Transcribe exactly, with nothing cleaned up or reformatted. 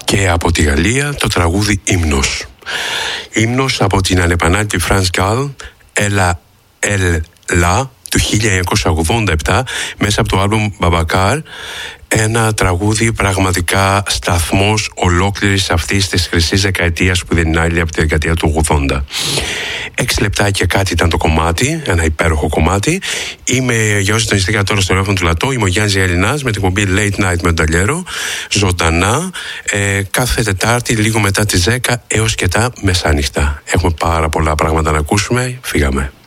Και από τη Γαλλία το τραγούδι «Ύμνος». Ύμνος από την ανεπανάληπτη France Gall, «Έλα, Έλα» του χίλια εννιακόσια ογδόντα επτά, μέσα από το άλμπουμ Babacar. Ένα τραγούδι πραγματικά σταθμός ολόκληρης αυτής της χρυσής δεκαετίας που δεν είναι άλλη από τη δεκαετία του ογδόντα. Έξι λεπτά και κάτι ήταν το κομμάτι, ένα υπέροχο κομμάτι. Είμαι, για όσοι τον είστε τώρα στο τηλέφωνο του Λατό, είμαι ο Γιάννης Ελληνάς με την εκπομπή Late Night με τον Ταλιέρο, ζωντανά, ε, κάθε Τετάρτη λίγο μετά τις δέκα έως και τα μεσάνυχτα. Έχουμε πάρα πολλά πράγματα να ακούσουμε, φύγαμε.